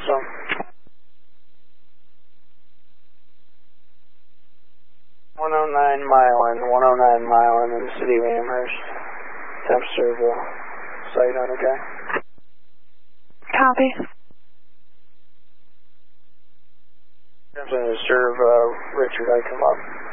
some. 109 Milan in the city of Amherst. Temp serve site on, okay? Copy. I'm going to serve Richard, I come up.